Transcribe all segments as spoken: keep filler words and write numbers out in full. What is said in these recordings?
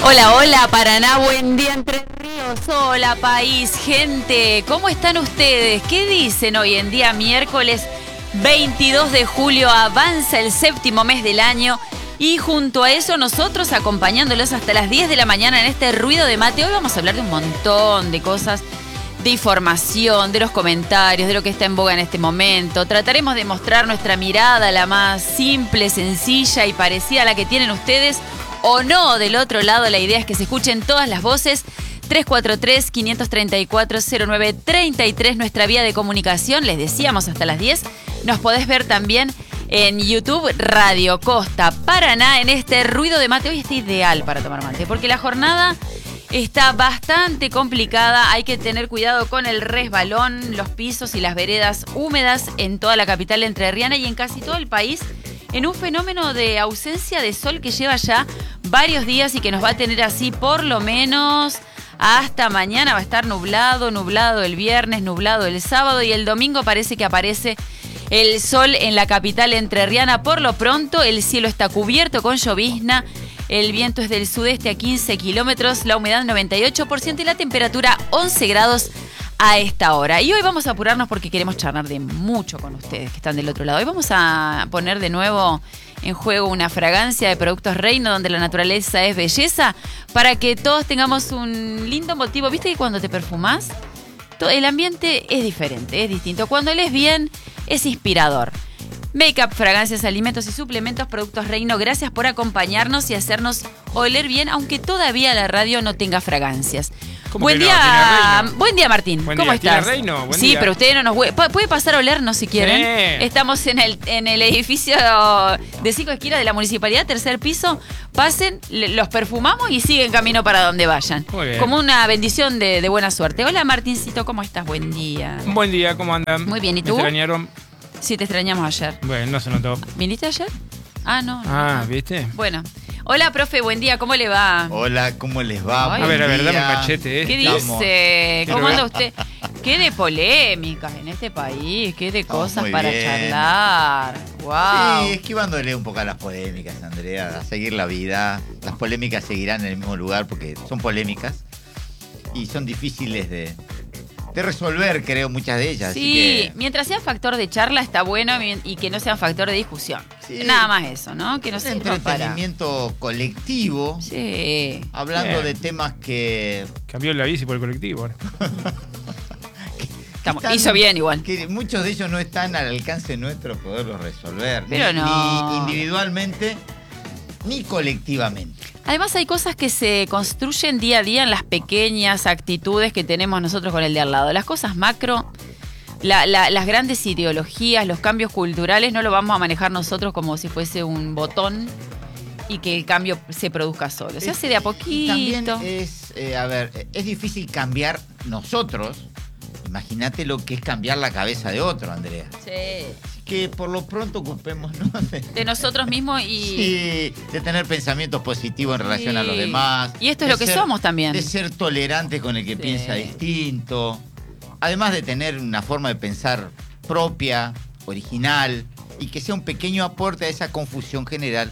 Hola, hola, Paraná, buen día, Entre Ríos, hola, país, gente, ¿cómo están ustedes? ¿Qué dicen hoy en día, miércoles veintidós de julio? Avanza el séptimo mes del año y junto a eso nosotros acompañándolos hasta las diez de la mañana en este ruido de mate. Hoy vamos a hablar de un montón de cosas, de información, de los comentarios, de lo que está en boga en este momento. Trataremos de mostrar nuestra mirada, la más simple, sencilla y parecida a la que tienen ustedes, o no. Del otro lado, la idea es que se escuchen todas las voces. Tres cuatro tres, cinco tres cuatro, cero nueve tres tres, nuestra vía de comunicación. Les decíamos hasta las diez. Nos podés ver también en YouTube, Radio Costa Paraná, en este ruido de mate. Hoy está ideal para tomar mate, porque la jornada está bastante complicada. Hay que tener cuidado con el resbalón, los pisos y las veredas húmedas en toda la capital entrerriana y en casi todo el país, en un fenómeno de ausencia de sol que lleva ya varios días y que nos va a tener así por lo menos hasta mañana. Va a estar nublado, nublado el viernes, nublado el sábado y el domingo parece que aparece el sol en la capital entrerriana. Por lo pronto el cielo está cubierto con llovizna, el viento es del sudeste a quince kilómetros, la humedad noventa y ocho por ciento y la temperatura once grados a esta hora. Y hoy vamos a apurarnos porque queremos charlar de mucho con ustedes que están del otro lado. Hoy vamos a poner de nuevo en juego una fragancia de Productos Reino, donde la naturaleza es belleza, para que todos tengamos un lindo motivo. ¿Viste que cuando te perfumás, el ambiente es diferente, es distinto? Cuando lees bien, es inspirador. Make-up, fragancias, alimentos y suplementos, Productos Reino, gracias por acompañarnos y hacernos oler bien, aunque todavía la radio no tenga fragancias. Buen día, no? Buen día, Martín. Buen ¿Cómo día. estás? Reino? Buen sí, día. Pero ustedes no nos puede pasar a olernos si quieren. Sí. Estamos en el en el edificio de cinco esquinas de la municipalidad, tercer piso. Pasen, los perfumamos y siguen camino para donde vayan. Muy bien. Como una bendición de, de buena suerte. Hola, Martincito, ¿cómo estás? Buen día. Buen día, ¿cómo andan? Muy bien, ¿y tú? ¿Me extrañaron? Sí, te extrañamos ayer. Bueno, no se notó. ¿Viniste ayer? Ah, no. no Ah, no. ¿viste? Bueno. Hola, profe, buen día, ¿cómo le va? Hola, ¿cómo les va? Ay, A ver, a ver, Buen dame el día. machete, ¿eh? ¿Qué Estamos- dice? ¿Cómo Quiero anda ver. usted? ¿Qué de polémicas en este país? ¿Qué de Estamos cosas muy para bien. charlar? ¡Wow! Sí, esquivándole un poco a las polémicas, Andrea, a seguir la vida. Las polémicas seguirán en el mismo lugar porque son polémicas y son difíciles de, de resolver, creo, muchas de ellas. Sí, así que, mientras sea factor de charla está bueno y que no sea factor de discusión. Sí. Nada más eso, ¿no? Que no un sirva para... entretenimiento colectivo, Sí. hablando Bien. de temas que, Cambió la bici por el colectivo. ¿no? Estamos- están- hizo bien igual. que muchos de ellos no están al alcance nuestro poderlos resolver. Pero ni, no. ni individualmente ni colectivamente. Además hay cosas que se construyen día a día en las pequeñas actitudes que tenemos nosotros con el de al lado. Las cosas macro, la, la, las grandes ideologías, los cambios culturales no lo vamos a manejar nosotros como si fuese un botón y que el cambio se produzca solo. Se Es- hace de a y poquito. También es, eh, a ver, es difícil cambiar nosotros. Imagínate lo que es cambiar la cabeza de otro, Andrea. Sí. Que por lo pronto ocupémonos de, De nosotros mismos y... sí, de tener pensamientos positivos en relación a los Sí. demás. Y esto es de lo que ser- somos también. De ser tolerantes con el que Sí. piensa distinto. Además de tener una forma de pensar propia, original, y que sea un pequeño aporte a esa confusión general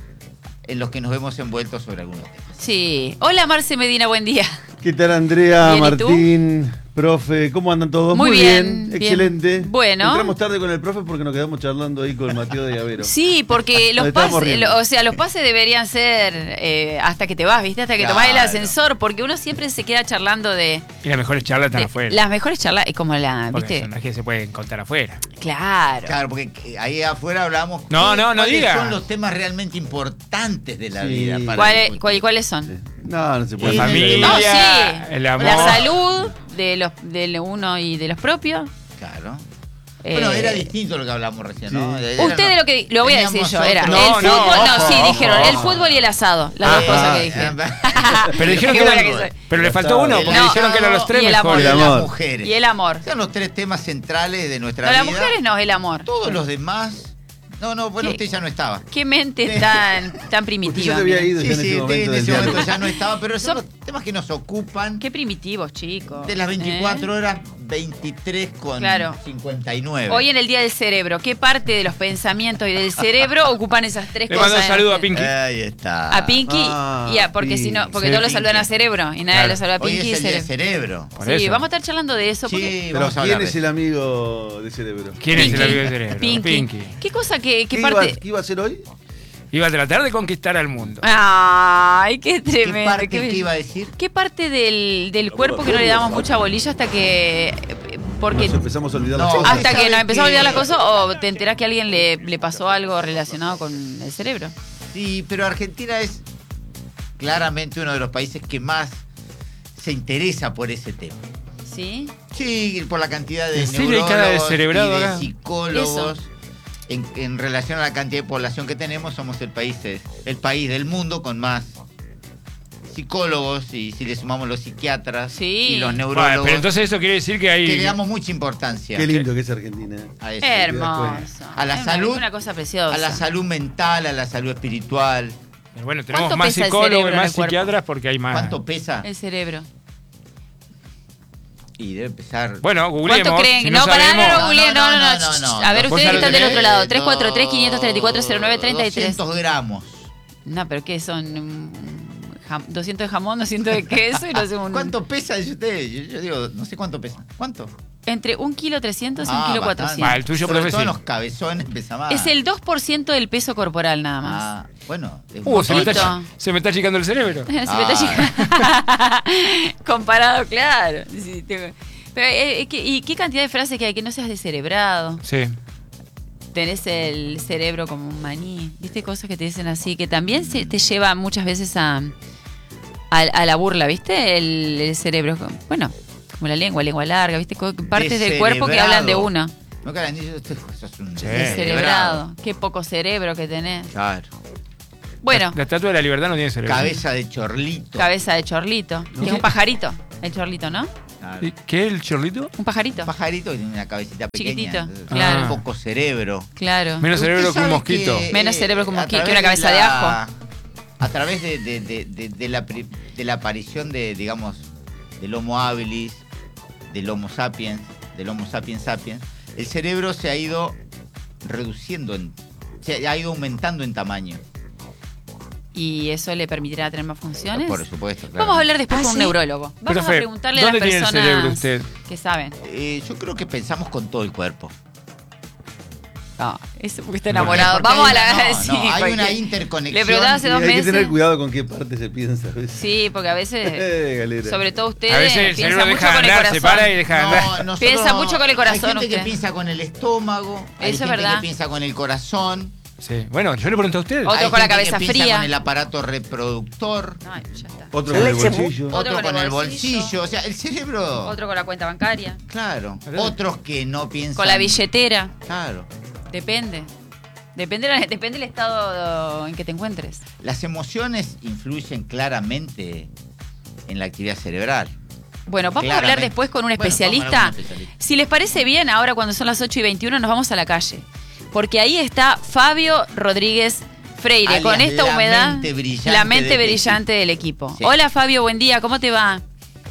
en los que nos vemos envueltos sobre algunos temas. Sí. Hola, Marce Medina, buen día. ¿Qué tal, Andrea, Bien, ¿y tú? Martín, profe? ¿Cómo andan todos? Muy bien, bien. excelente. Bueno. Entramos tarde con el profe porque nos quedamos charlando ahí con Mateo de Avero. Sí, porque los Nos estábamos pases, riendo. o sea, los pases deberían ser eh, hasta que te vas, ¿viste? Hasta que Claro. tomás el ascensor, porque uno siempre se queda charlando de, Y las mejores charlas están de afuera. las mejores charlas, es como la, Porque ¿viste? son las que se pueden contar afuera. Claro. Claro, porque ahí afuera hablamos. No, qué- no, no cuáles diga. son los temas realmente importantes de la Sí. vida. para ¿Cuáles, discutir. cuál- ¿Cuáles son? Sí. No, no se puede. La Sí, familia, No, sí. el amor. La salud de los de uno y de los propios. Claro. Eh, Bueno, era distinto lo que hablamos recién, ¿no? Sí. Era- Ustedes lo que lo voy a decir teníamos yo era otro- el No, fútbol, no, no, ojo, sí ojo, dijeron el ojo. fútbol y el asado, las dos Ah, cosas que ah, dijeron. Pero dijeron Qué que, buena eran- que soy. pero le faltó uno, porque No, dijeron que eran los tres y el amor. mejores. El de amor. las mujeres. Y el amor. Son los tres temas centrales de nuestra No, vida. las mujeres no, el amor. Todos los demás. No, no, bueno, ¿Qué? usted ya no estaba. Qué mente tan, tan Porque primitiva. yo te había mira. ido Sí, ya en sí, ese usted momento. en del ese momento diálogo. ya no estaba, pero son Son- los temas que nos ocupan Qué primitivos, chicos. de las veinticuatro ¿Eh? horas veintitrés con Claro. cincuenta y nueve. Hoy en el Día del Cerebro, ¿qué parte de los pensamientos y del cerebro ocupan esas tres Le cosas? mando un saludo a Pinky. Ahí está. A Pinky, Ah, y a, porque Pinky. si no, porque Sí, todos lo Pinky. saludan a Cerebro y nadie Claro. lo saluda a Hoy Pinky es y el día del Cerebro. cerebro. Por Sí, eso. vamos a estar charlando de eso. porque Sí, Pero vamos a ¿quién hablar es de el amigo de Cerebro? ¿Quién es el Pinky. amigo del cerebro? Pinky. Pinky. ¿Qué cosa que, qué ¿Qué, iba, parte? qué iba a hacer hoy? Iba a tratar de conquistar al mundo. Ay, qué ¿Qué tremendo. parte qué- que iba a decir? ¿Qué parte del, del cuerpo que no le damos mucha bolilla hasta que... Porque Nos empezamos a olvidar No, las cosas. hasta que ¿sabe nos empezamos a qué? olvidar las cosas o te enterás que a alguien le, le pasó algo relacionado con el cerebro. Sí, pero Argentina es claramente uno de los países que más se interesa por ese tema. ¿Sí? Sí, por la cantidad de ¿En serio hay cada neurólogos descerebrado y de acá? psicólogos. En, en relación a la cantidad de población que tenemos, somos el país, el país del mundo con más psicólogos, y si le sumamos los psiquiatras Sí. y los Bueno, neurólogos, pero entonces eso quiere decir que hay... que le damos mucha importancia Qué lindo que es Argentina. a eso. Hermoso. A la Es una- salud, Una cosa preciosa. A la salud mental, a la salud espiritual. Pero bueno, tenemos ¿Cuánto más pesa el psicólogos cerebro y en más el cuerpo? psiquiatras porque hay más. ¿Cuánto pesa? El cerebro. Y debe pesar. Bueno, googleemos. ¿Cuánto creen? Si no, no, pará, sabemos, no, no, googleen, no, no, no, no, no, no. A ver, ¿Vos ustedes que sabés están lo del que otro es? lado. tres cuatro tres, quinientos treinta y cuatro, cero nueve, treinta y tres. doscientos gramos. No, pero ¿qué son? Mm, jam- doscientos de jamón, doscientos de queso y no sé un... ¿Cuánto pesa? Dice usted? Yo, yo digo, no sé cuánto pesa. ¿Cuánto? Entre un kilo trescientos y un Ah, kilo bastante. cuatrocientos. Ah, el tuyo, Sobre profe, todo en sí. los cabezones pesa más. Es el dos por ciento del peso corporal nada más. Ah, bueno. es Uh, un se me, poquito. está, se me está achicando el cerebro. Se me está Ah. llegando. Comparado, claro. Sí, tengo- Pero, eh, ¿qué- ¿y qué cantidad de frases que hay? Que no seas descerebrado. Sí. Tenés el cerebro como un maní. ¿Viste? Cosas que te dicen así, que también se, te lleva muchas veces a, a, a la burla, ¿viste? El, el cerebro. Bueno, como la lengua, lengua larga, ¿viste? Co- Partes del cuerpo que hablan de uno. No, cara, ni- usted sos un Sí. Descerebrado. Qué poco cerebro que tenés. Claro. Bueno, La, la estatua de la libertad no tiene cerebro. Cabeza de chorlito. cabeza de chorlito. Que es un pajarito. El chorlito, ¿no? Claro. ¿Y ¿Qué es el chorlito? Un pajarito. Un pajarito que tiene una cabecita pequeña. Chiquitito, entonces, claro. Un poco cerebro. Claro. Menos Usted cerebro que un sabe mosquito. que, Menos eh, cerebro que un a mosquito, través que una cabeza de la- ajo. A través de, de- de- de- de la, pri- de la aparición de, digamos, del Homo habilis, del Homo sapiens, del Homo sapiens sapiens, el cerebro se ha ido reduciendo, en- se ha ido aumentando en tamaño. ¿Y eso le permitirá tener más funciones? Por supuesto, claro. Vamos a hablar después ¿Ah, con un sí? neurólogo. Vamos Profe, a preguntarle a las ¿dónde tiene el personas cerebro usted? que saben. Eh, yo creo que pensamos con todo el cuerpo. No, eso porque está Porque- enamorado. porque Vamos hay a la... una- no, sí, no, hay porque- una interconexión. Le preguntaba hace Y dos hay que meses. tener cuidado con qué parte se piensa a veces. Sí, porque a veces, Eh, galera. sobre todo ustedes, A veces el piensan cerebro mucho deja de con el andar, se corazón. para y deja de andar. nosotros- Piensa mucho con el corazón Hay gente usted. que piensa con el estómago. Hay Eso es gente verdad. que piensa con el corazón. Sí. Bueno, yo le pregunto a usted. Otro hay con la gente cabeza que piensa fría. con el aparato reproductor. Ay, ya está. Otro con el bolsillo. Otro, con, el bolsillo. O sea, el cerebro. Otro con la cuenta bancaria. Claro. Claro. Otros que no piensan. Con la billetera. Claro. Depende. Depende, la- depende del estado en que te encuentres. Las emociones influyen claramente en la actividad cerebral. Bueno, vamos a hablar Claramente. después con un Bueno, vamos a especialista. hablar con un especialista. Si les parece bien, ahora cuando son las ocho y veintiuno nos vamos a la calle. Porque ahí está Fabio Rodríguez Freire, Alias con esta la humedad, mente brillante la mente del brillante del equipo. Sí. Hola Fabio, buen día, ¿cómo te va?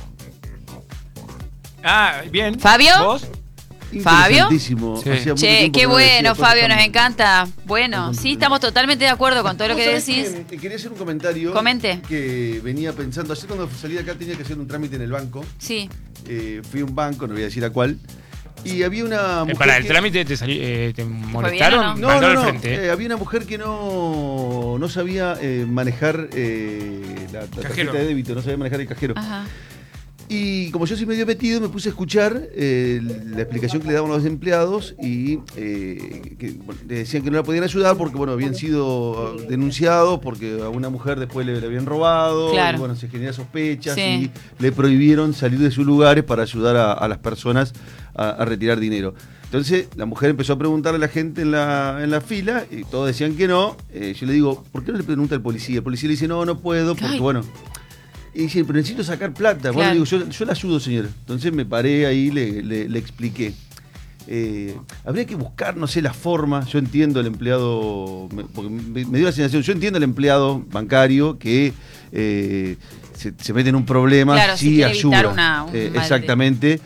Ah, bien. ¿Fabio? ¿Vos? Fabio. Interesantísimo. Sí. Hacía mucho Che, tiempo qué que no bueno, decía cosas Fabio, tan- nos encanta. Bueno, sí, estamos totalmente de acuerdo con todo lo ¿Vos que sabés decís. que Quería hacer un comentario. Comente. Que venía pensando. Ayer cuando salí de acá tenía que hacer un trámite en el banco. Sí. Eh, fui a un banco, no voy a decir a cuál. Y había una Eh, mujer. para el que- trámite te, salí- eh, te bien o molestaron. no? No, Mandó no, al no. frente. eh, había una mujer que no, no sabía eh, manejar eh, la, la Cajero. tarjeta de débito, no sabía manejar el cajero. Ajá. Y como yo soy medio metido, me puse a escuchar eh, la explicación que le daban los empleados y eh, que bueno, le decían que no la podían ayudar porque bueno, habían sido denunciados porque a una mujer después le, le habían robado, Claro. y bueno, se generan sospechas Sí. y le prohibieron salir de sus lugares para ayudar a, a las personas a, a retirar dinero. Entonces la mujer empezó a preguntarle a la gente en la, en la fila y todos decían que no. Eh, yo le digo, ¿por qué no le pregunta al policía? El policía le dice, no, no puedo, porque Ay. bueno... Y dice, pero necesito sacar plata. Bueno, Claro. digo, yo, yo la ayudo, señor. Entonces me paré ahí, le, le, le expliqué. Eh, habría que buscar, no sé, la forma. Yo entiendo el empleado, me, porque me, me dio la sensación, yo entiendo el empleado bancario que eh, se, se mete en un problema, Claro, si sí quiere ayuda. evitar una- un Eh, mal de- exactamente.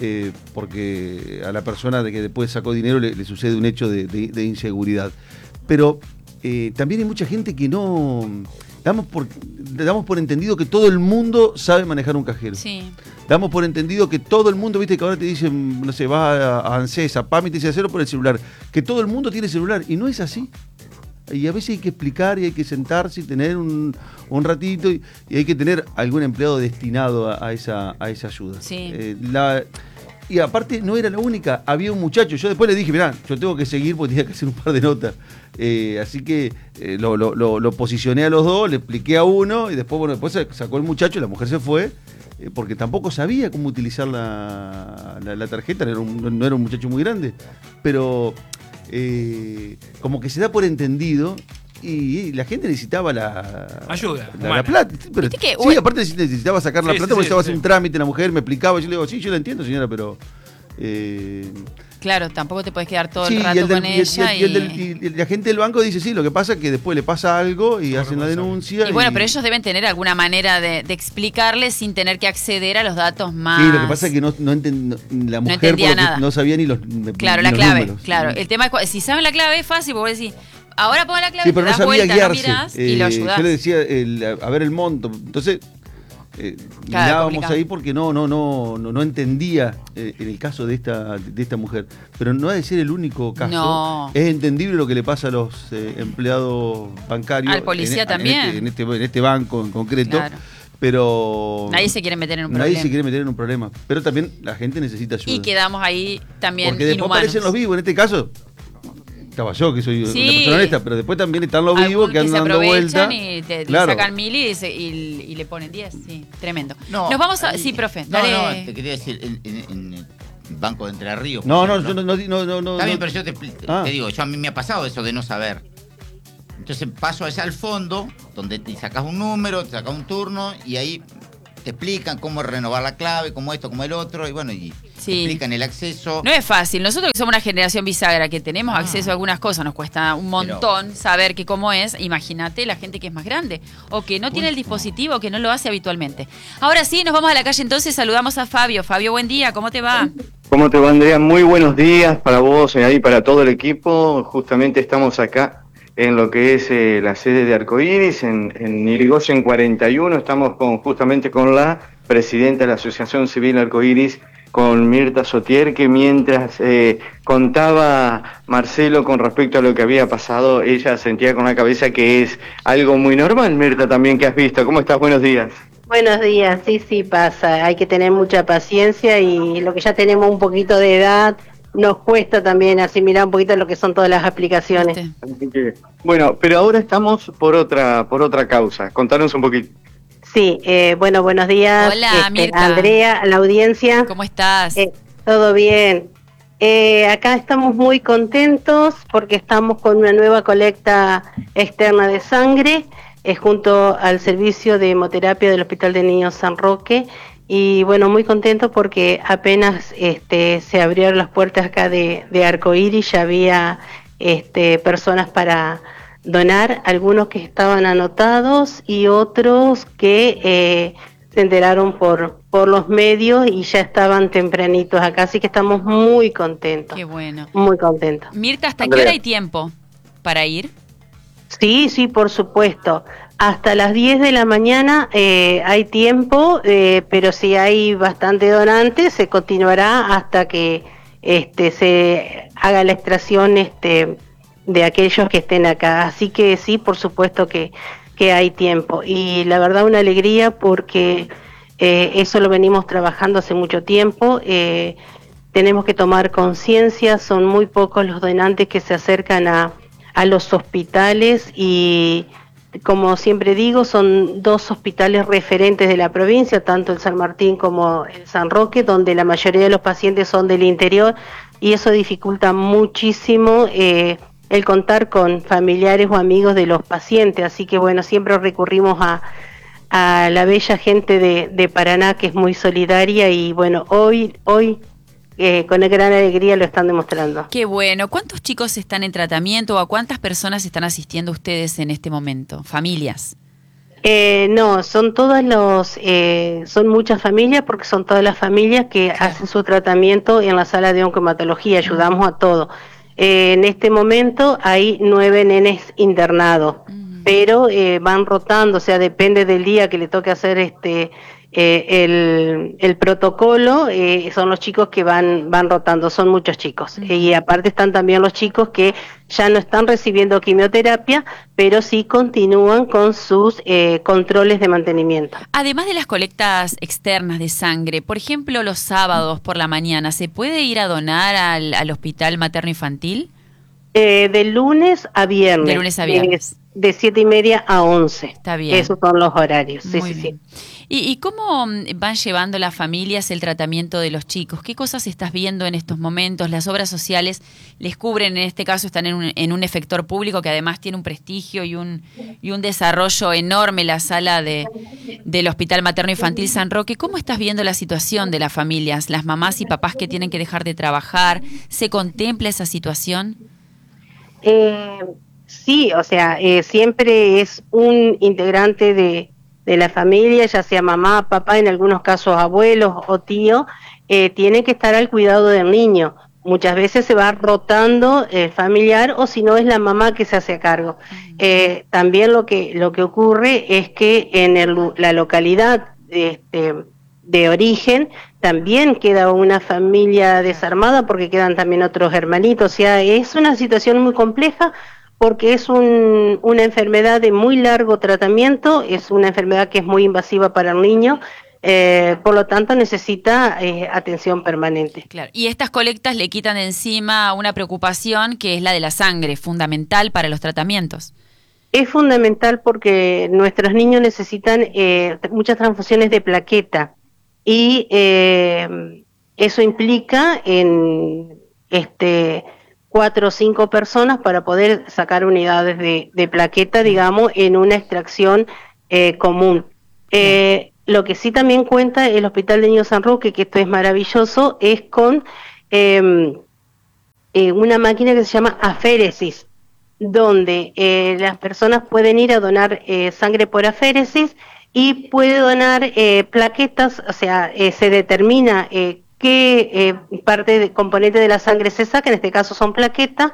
eh, porque a la persona de que después sacó dinero le, le sucede un hecho de, de, de inseguridad. Pero eh, también hay mucha gente que no... Damos por, damos por entendido que todo el mundo sabe manejar un cajero. Sí. Damos por entendido que todo el mundo, viste que ahora te dicen, no sé, vas a, a ANSES, a PAMI, te dice hacerlo por el celular. Que todo el mundo tiene celular, y no es así. Y a veces hay que explicar y hay que sentarse y tener un, un ratito y, y hay que tener algún empleado destinado a, a, esa, a esa ayuda. Sí. Eh, la, y aparte no era la única, había un muchacho, yo después le dije, mirá, yo tengo que seguir porque tenía que hacer un par de notas. Eh, así que eh, lo, lo, lo, lo posicioné a los dos, le expliqué a uno y después, bueno, después sacó el muchacho, la mujer se fue, eh, porque tampoco sabía cómo utilizar la, la, la tarjeta, no era, un, no era un muchacho muy grande, pero eh, como que se da por entendido. Y la gente necesitaba la ayuda, la, la plata. Pero, ¿Viste que, sí, bueno, aparte necesitaba sacar la sí, plata sí, porque sí, estaba sí. haciendo un trámite, la mujer me explicaba, yo le digo, sí, yo la entiendo, señora, pero... Eh, Claro, tampoco te puedes quedar todo sí, el y rato el del- con y el- ella. y el del- y la gente del banco dice, sí, lo que pasa es que después le pasa algo y Por hacen la responsable. denuncia. Y bueno, pero ellos deben tener alguna manera de, de explicarles sin tener que acceder a los datos más. Sí, lo que pasa es que no, no enten- no- la mujer entendía por lo que nada. no sabía ni los Claro, ni la los clave. números. Claro, el tema es cu- si saben la clave es fácil, porque vos decís, ahora pongo la clave, Sí, pero te no das sabía vuelta, guiarse. no mirás y lo Eh, ayudás. yo le decía, el- a ver el monto. Entonces, eh, Claro, mirábamos complicado. ahí porque no, no, no, no, no entendía eh, en el caso de esta, de esta mujer. Pero no ha de ser el único caso. No. Es entendible lo que le pasa a los eh, empleados bancarios. Al policía en, en también. este, en, este, en este banco en concreto. Claro. Pero Nadie se quiere meter en un nadie problema. se quiere meter en un problema. Pero también la gente necesita ayuda. Y quedamos ahí también Porque después inhumanos. aparecen los vivos. En este caso, estaba yo, que soy Sí. una persona honesta, pero después también están los vivos Algunos que andan se dando vuelta. aprovechan y te, Claro. le sacan mil y, se- y- y le ponen diez. Sí, tremendo. No, Nos vamos a... ahí- Sí, profe, No, dale. no, te quería decir, en, en- en el Banco de Entre Ríos. por No, no, ejemplo. yo no, no, no, no, Está bien, no- pero yo te, expli- Ah. te digo, yo a mí me ha pasado eso de no saber. Entonces paso allá al fondo, donde te sacas un número, te sacas un turno, y ahí te explican cómo renovar la clave, cómo esto, cómo el otro, y bueno, y Sí. te explican el acceso. No es fácil. Nosotros que somos una generación bisagra, que tenemos Ah. acceso a algunas cosas, nos cuesta un montón saber que cómo es. Imagínate la gente que es más grande o que no tiene el dispositivo, que no lo hace habitualmente. Ahora sí, nos vamos a la calle entonces, saludamos a Fabio. Fabio, buen día, ¿cómo te va? ¿Cómo te va, Andrea? Muy buenos días para vos y para todo el equipo. Justamente estamos acá en lo que es eh, la sede de Arcoíris, en, en Irigoyen cuarenta y uno. Estamos con, justamente con la presidenta de la Asociación Civil Arcoíris, con Mirta Sotier, que mientras eh, contaba Marcelo con respecto a lo que había pasado, ella sentía con la cabeza que es algo muy normal. Mirta, también que has visto. ¿Cómo estás? Buenos días. Buenos días, sí, sí pasa, hay que tener mucha paciencia y lo que ya tenemos un poquito de edad, nos cuesta también asimilar un poquito lo que son todas las aplicaciones. ¿Viste? Así que, bueno, pero ahora estamos por otra, por otra causa. Contanos un poquito. Sí, eh, bueno, buenos días, Hola, este, Mirta. Andrea, a la audiencia. ¿Cómo estás? Eh, todo bien. Eh, acá estamos muy contentos porque estamos con una nueva colecta externa de sangre eh, junto al servicio de hemoterapia del Hospital de Niños San Roque. Y bueno, muy contentos porque apenas este, se abrieron las puertas acá de, de Arcoíris, ya había este, personas para donar, algunos que estaban anotados y otros que eh, se enteraron por, por los medios y ya estaban tempranitos acá, así que estamos muy contentos, Qué bueno. muy contentos. Mirta, ¿hasta qué Andrea. hora hay tiempo para ir? Sí, sí, por supuesto. Hasta las diez de la mañana eh, hay tiempo, eh, pero si hay bastante donantes, se continuará hasta que este, se haga la extracción este, de aquellos que estén acá. Así que sí, por supuesto que, que hay tiempo. Y la verdad una alegría porque eh, eso lo venimos trabajando hace mucho tiempo. Eh, tenemos que tomar conciencia, son muy pocos los donantes que se acercan a a los hospitales y como siempre digo son dos hospitales referentes de la provincia, tanto el San Martín como el San Roque, donde la mayoría de los pacientes son del interior y eso dificulta muchísimo eh, el contar con familiares o amigos de los pacientes, así que bueno, siempre recurrimos a, a la bella gente de, de Paraná que es muy solidaria y bueno, hoy, hoy Eh, con gran alegría lo están demostrando. Qué bueno. ¿Cuántos chicos están en tratamiento o a cuántas personas están asistiendo ustedes en este momento? Familias. Eh, no, son todas los, eh, son muchas familias porque son todas las familias que hacen su tratamiento en la sala de oncohematología, ayudamos a todo. Eh, en este momento hay nueve nenes internados, uh-huh. pero eh, van rotando, o sea, depende del día que le toque hacer este eh, el, el protocolo, eh, son los chicos que van van rotando, son muchos chicos. Uh-huh. Y aparte están también los chicos que ya no están recibiendo quimioterapia, pero sí continúan con sus eh, controles de mantenimiento. Además de las colectas externas de sangre, por ejemplo, los sábados por la mañana, ¿se puede ir a donar al, al hospital materno-infantil? Eh, de lunes a viernes. De lunes a viernes. De, de siete y media a once. Está bien. Esos son los horarios. Sí, Muy sí, bien. sí. ¿Y, ¿Y cómo van llevando las familias el tratamiento de los chicos? ¿Qué cosas estás viendo en estos momentos? Las obras sociales les cubren, en este caso están en un, en un efector público que además tiene un prestigio y un, y un desarrollo enorme, la sala de, del Hospital Materno Infantil San Roque. ¿Cómo estás viendo la situación de las familias, las mamás y papás que tienen que dejar de trabajar? ¿Se contempla esa situación? Eh, sí, o sea, eh, siempre es un integrante de, de la familia, ya sea mamá, papá, en algunos casos abuelos o tío, eh, tiene que estar al cuidado del niño. Muchas veces se va rotando el familiar o si no es la mamá que se hace a cargo. Eh, también lo que lo que ocurre es que en el, la localidad este, de origen también queda una familia desarmada porque quedan también otros hermanitos. O sea, es una situación muy compleja porque es un, una enfermedad de muy largo tratamiento, es una enfermedad que es muy invasiva para el niño. Eh, por lo tanto necesita eh, atención permanente. Claro. Y estas colectas le quitan de encima una preocupación que es la de la sangre, fundamental para los tratamientos. Es fundamental porque nuestros niños necesitan eh, muchas transfusiones de plaqueta y eh, eso implica en este cuatro o cinco personas para poder sacar unidades de, de plaqueta, digamos, en una extracción eh, común. Eh, Lo que sí también cuenta el Hospital de Niños San Roque, que esto es maravilloso, es con eh, eh, una máquina que se llama aféresis, donde eh, las personas pueden ir a donar eh, sangre por aféresis y puede donar eh, plaquetas, o sea, eh, se determina eh, qué eh, parte de componente de la sangre se saca, en este caso son plaquetas,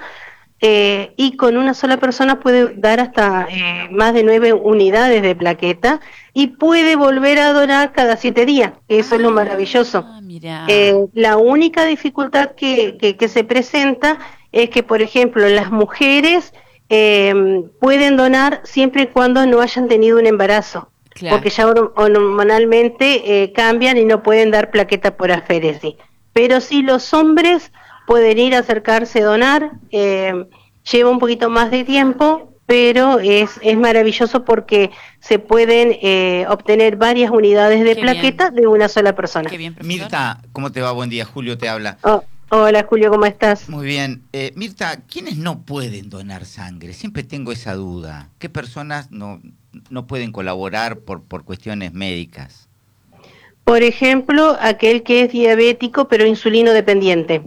Eh, y con una sola persona puede dar hasta eh, más de nueve unidades de plaqueta y puede volver a donar cada siete días. Eso ah, es lo maravilloso. Eh, la única dificultad que, que, que se presenta es que, por ejemplo, las mujeres eh, pueden donar siempre y cuando no hayan tenido un embarazo. Claro. Porque ya hormonalmente eh, cambian y no pueden dar plaqueta por aféresis. Pero si los hombres pueden ir a acercarse a donar, eh, lleva un poquito más de tiempo, pero es, es maravilloso porque se pueden eh, obtener varias unidades de Qué plaqueta bien. de una sola persona. Qué bien, Mirta, ¿cómo te va? Buen día, Julio te habla. Oh, hola Julio, ¿cómo estás? Muy bien. Eh, Mirta, ¿quiénes no pueden donar sangre? Siempre tengo esa duda. ¿Qué personas no, no pueden colaborar por, por cuestiones médicas? Por ejemplo, aquel que es diabético pero insulino dependiente.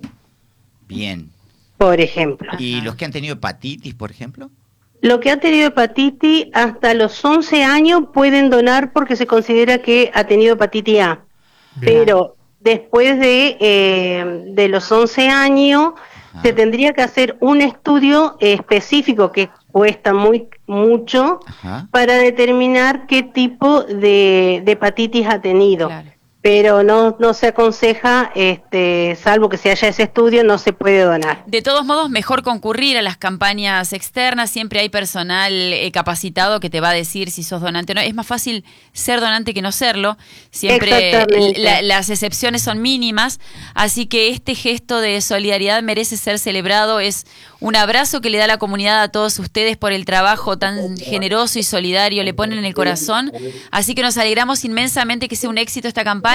Bien. Por ejemplo. ¿Y Ajá. los que han tenido hepatitis, por ejemplo? Los que han tenido hepatitis hasta los once años pueden donar porque se considera que ha tenido hepatitis A. Bien. Pero después de, eh, de los once años Ajá. se tendría que hacer un estudio específico que cuesta muy mucho Ajá. para determinar qué tipo de, de hepatitis ha tenido. Claro. Pero no no se aconseja, este, salvo que se haya ese estudio, no se puede donar. De todos modos, mejor concurrir a las campañas externas, siempre hay personal eh, capacitado que te va a decir si sos donante o no. Es más fácil ser donante que no serlo, siempre la, las excepciones son mínimas, así que este gesto de solidaridad merece ser celebrado, es un abrazo que le da la comunidad a todos ustedes por el trabajo tan generoso y solidario, le ponen en el corazón, así que nos alegramos inmensamente que sea un éxito esta campaña.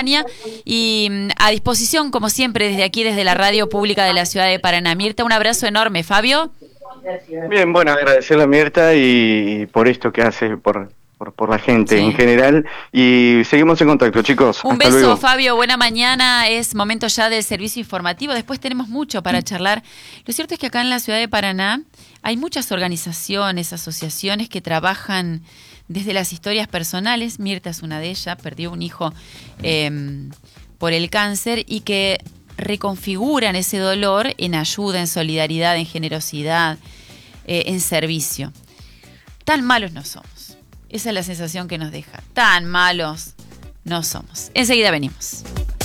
Y a disposición, como siempre, desde aquí, desde la Radio Pública de la Ciudad de Paraná. Mirta, un abrazo enorme. Fabio. Bien, bueno, agradecerle a Mirta y por esto que hace por, por, por la gente sí. en general. Y seguimos en contacto, chicos. Un Hasta beso, luego. Fabio. Buena mañana. Es momento ya del servicio informativo. Después tenemos mucho para charlar. Lo cierto es que acá en la Ciudad de Paraná hay muchas organizaciones, asociaciones que trabajan desde las historias personales. Mirta es una de ellas, perdió un hijo eh, por el cáncer y que reconfiguran ese dolor en ayuda, en solidaridad, en generosidad, eh, en servicio. Tan malos no somos. Esa es la sensación que nos deja. Tan malos no somos. Enseguida venimos.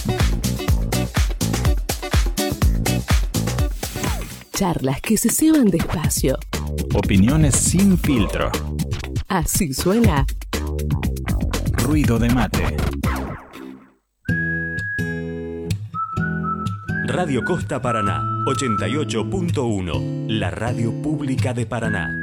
Charlas que se ceban despacio. Opiniones sin filtro. Así suena Ruido de mate. Radio Costa Paraná, ochenta y ocho punto uno, la radio pública de Paraná.